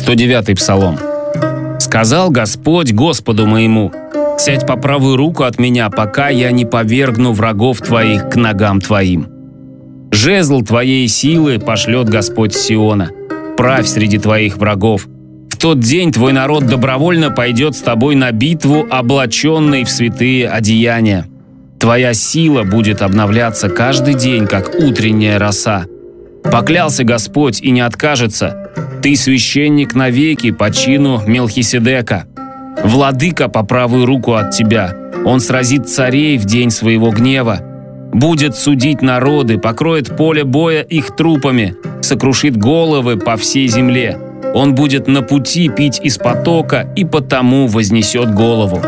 109-й псалом. «Сказал Господь Господу моему: сядь по правую руку от меня, пока я не повергну врагов твоих к ногам твоим. Жезл твоей силы пошлет Господь с Сиона. Правь среди твоих врагов. В тот день твой народ добровольно пойдет с тобой на битву, облаченный в святые одеяния. Твоя сила будет обновляться каждый день, как утренняя роса. Поклялся Господь и не откажется. Ты священник навеки по чину Мелхиседека. Владыка по правую руку от тебя. Он сразит царей в день своего гнева. Будет судить народы, покроет поле боя их трупами, сокрушит головы по всей земле. Он будет на пути пить из потока и потому вознесет голову.